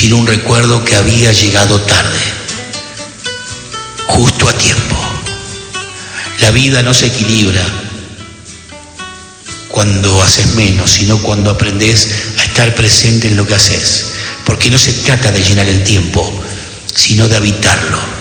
sino un recuerdo que había llegado tarde, justo a tiempo. La vida no se equilibra cuando haces menos, sino cuando aprendes a estar presente en lo que haces, porque no se trata de llenar el tiempo, sino de habitarlo.